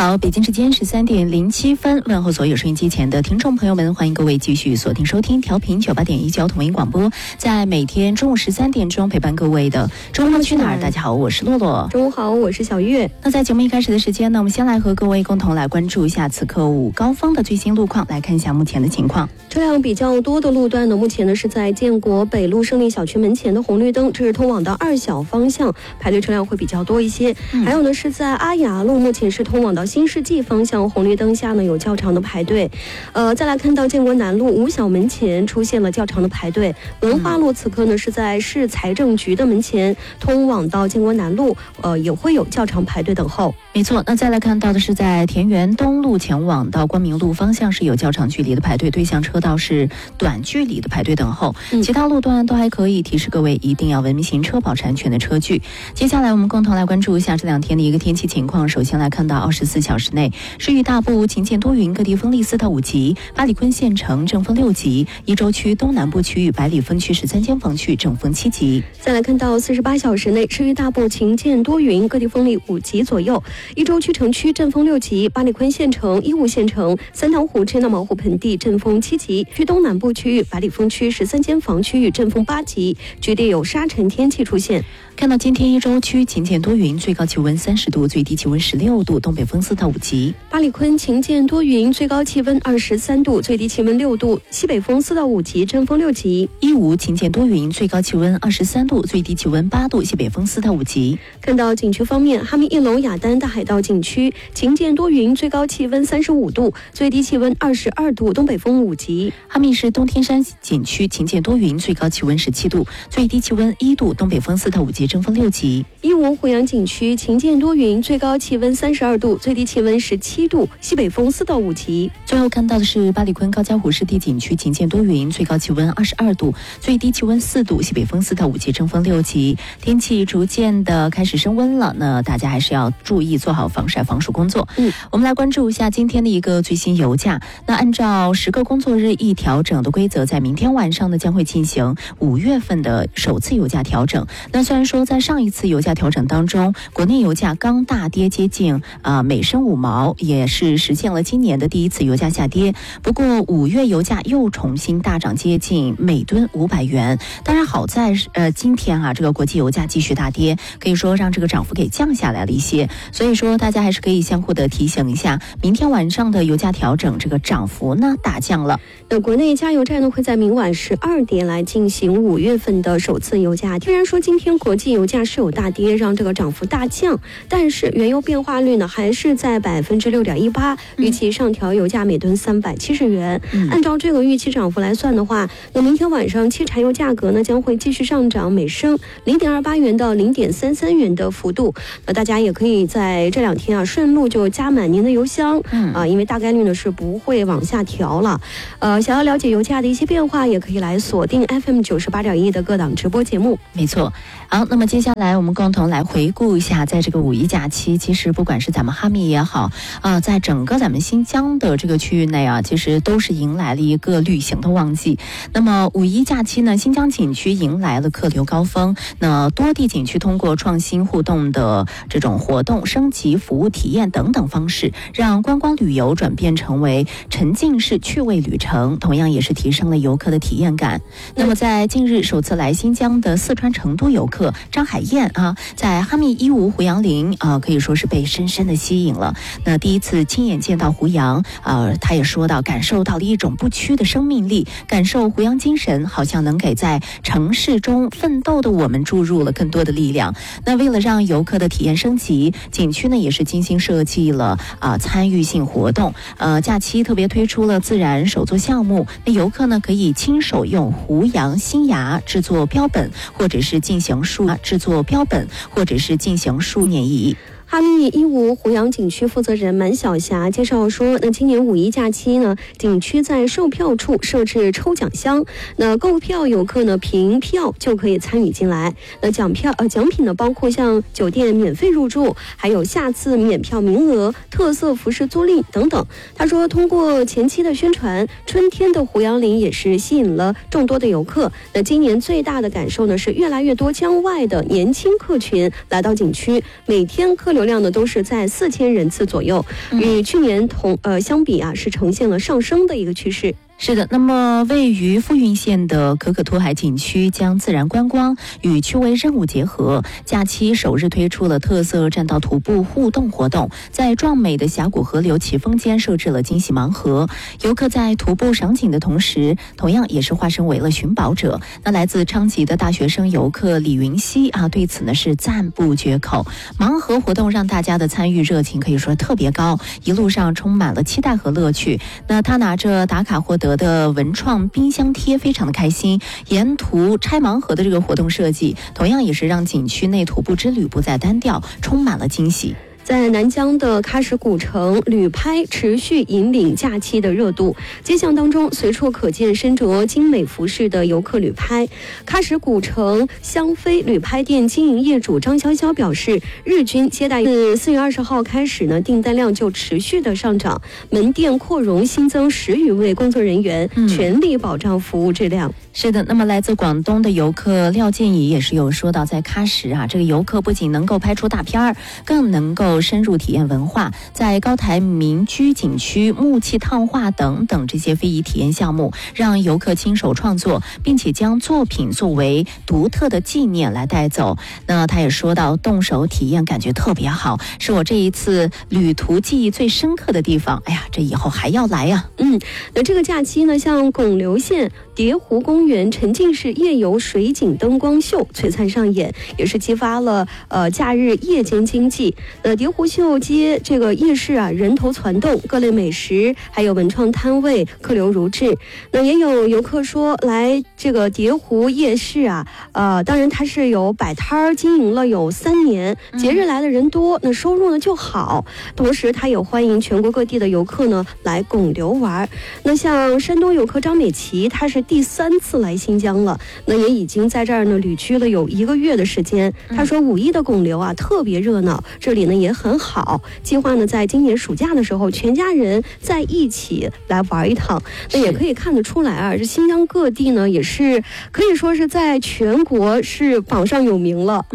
好，北京时间13:07，问候所有收音机前的听众朋友们，欢迎各位继续锁定收听调频98.1交通文艺广播，在每天中午13点钟陪伴各位的周末去哪儿。大家好，我是洛洛。 中午好，我是小月。 那在节目一开始的时间呢，我们先来和各位共同来关注一下此刻午高峰的最新路况，来看一下目前的情况。 车辆比较多的路段呢，目前呢是在建国北路胜利小区门前的红绿灯，这是通往到2小方向，排队车辆会比较多一些。还有呢是在阿雅路，目前是通往到新世纪方向，红绿灯下呢有较长的排队。再来看到建国南路5小门前出现了较长的排队。文化路此刻呢是在市财政局的门前，通往到建国南路，也会有较长排队等候。 没错，那再来看到的是在田园东路前往到光明路方向是有较长距离的排队，对向车道是短距离的排队等候。其他路段都还可以，提示各位一定要文明行车，保持安全的车距。接下来我们共同来关注一下这2天的一个天气情况。首先来看到24小时内，市域大部晴间多云，各地风力4到5级，八里昆县城阵风6级，一州区东南部区域百里分区13间房区阵风7级。 再来看到48小时内，市域大部晴间多云，各地风力5级左右，一州区城区阵风6级，八里昆县城、义乌县城、三塘湖、赤纳毛湖盆地阵风7级，区东南部区域百里风区13间房区域阵风8级，局地有沙尘天气出现。 看到今天一州区晴间多云，最高气温30度，最低气温16度，东北风4到5级。 八里昆晴间多云，最高气温23度，最低气温6度，西北风4到5级，阵风6级。 义乌晴间多云，最高气温23度，最低气温8度，西北风4到5级。 看到景区方面，哈密一楼雅丹大海盗景区晴间多云，最高气温35度，最低气温22度，东北风5级。 哈密市东天山景区晴间多云，最高气温17度，最低气温1度，东北风4到5级，阵风6级。 义乌湖阳景区晴间多云，最高气温32度，最低气温17度，西北风4到5级。 最后看到的是巴里昆高加湖湿地景区晴间多云，最高气温22度，最低气温4度，西北风4到5级，阵风6级。天气逐渐的开始升温了，那大家还是要注意做好防晒防暑工作。我们来关注一下今天的一个最新油价。那按照10个工作日一调整的规则，在明天晚上呢将会进行5月份的首次油价调整。那虽然说在上一次油价调整当中，国内油价刚大跌接近每升5毛，也是实现了今年的第一次油价下跌。不过5月油价又重新大涨接近每吨500元。当然好在今天这个国际油价继续大跌，可以说让这个涨幅给降下来了一些。所以说大家还是可以相互的提醒一下，明天晚上的油价调整这个涨幅呢大降了。 那国内加油站呢会在明晚12点来进行5月份的首次油价。虽然说今天国际油价是有大跌，让这个涨幅大降，但是原油变化率呢还是在6.18%，预期上调油价每吨370元。按照这个预期涨幅来算的话，那明天晚上汽柴油价格呢将会继续上涨，每升0.28元到0.33元的幅度。那大家也可以在这2天顺路就加满您的油箱因为大概率呢是不会往下调了。想要了解油价的一些变化，也可以来锁定 FM 98.1的各档直播节目。 没错。好，那么接下来我们共同来回顾一下，在这个5一假期，其实不管是咱们哈密也好在整个咱们新疆的这个区域内其实都是迎来了一个旅行的旺季。那么5一假期呢，新疆景区迎来了客流高峰，那多地景区通过创新互动的这种活动、升级服务体验等等方式，让观光旅游转变成为沉浸式趣味旅程，同样也是提升了游客的体验感。那么在近日首次来新疆的四川成都游客张海燕在哈密伊吾胡杨林可以说是被深深的吸引了。那第一次亲眼见到胡杨他也说到感受到了一种不屈的生命力，感受胡杨精神好像能给在城市中奋斗的我们注入了更多的力量。那为了让游客的体验升级，景区呢也是精心设计了参与性活动，假期特别推出了自然手作项目，那游客呢可以亲手用胡杨新芽制作标本，或者是进行树念意义。 哈密伊吾胡杨景区负责人满小霞介绍说，那今年5一假期呢，景区在售票处设置抽奖箱，那购票游客呢凭票就可以参与进来。那奖品呢包括像酒店免费入住，还有下次免票名额、特色服饰租赁等等。他说，通过前期的宣传，春天的胡杨林也是吸引了众多的游客。那今年最大的感受呢是越来越多疆外的年轻客群来到景区，每天客流流量呢都是在4000人次左右，与去年相比啊，是呈现了上升的一个趋势。 是的，那么位于富蕴县的可可托海景区将自然观光与趣味任务结合，假期首日推出了特色栈道徒步互动活动，在壮美的峡谷河流奇峰间设置了惊喜盲盒，游客在徒步赏景的同时，同样也是化身为了寻宝者。那来自昌吉的大学生游客李云熙对此呢是赞不绝口。盲盒活动让大家的参与热情可以说特别高，一路上充满了期待和乐趣。那他拿着打卡获得的文创冰箱贴非常的开心，沿途拆盲盒的这个活动设计同样也是让景区内徒步之旅不再单调，充满了惊喜。 在南疆的喀什古城，旅拍持续引领假期的热度。街巷当中随处可见身着精美服饰的游客旅拍。喀什古城香妃旅拍店经营业主张潇潇表示，日均接待自4月20号开始呢，订单量就持续的上涨，门店扩容新增10余位工作人员，全力保障服务质量。 是的，那么来自广东的游客廖建怡也是有说到，在喀什这个游客不仅能够拍出大片儿，更能够深入体验文化，在高台民居景区、木器烫画等等这些非遗体验项目，让游客亲手创作，并且将作品作为独特的纪念来带走。那他也说到，动手体验感觉特别好，是我这一次旅途记忆最深刻的地方。哎呀，这以后还要来呀！ 那这个假期呢，像拱流县蝶湖公园沉浸式夜游水景灯光秀璀璨上演，也是激发了假日夜间经济。蝶湖秀街这个夜市人头攒动，各类美食还有文创摊位客流如织。那也有游客说，来这个蝶湖夜市当然它是有摆摊儿经营了有3年，节日来的人多，那收入呢就好。同时它也欢迎全国各地的游客呢来拱流玩。那像山东游客张美琪，她是第3次来新疆了，那也已经在这儿呢旅居了有1个月的时间。她说5·1的拱流特别热闹，这里呢也很好，计划呢在今年暑假的时候全家人在一起来玩一趟。那也可以看得出来这新疆各地呢也是可以说是在全国是榜上有名了。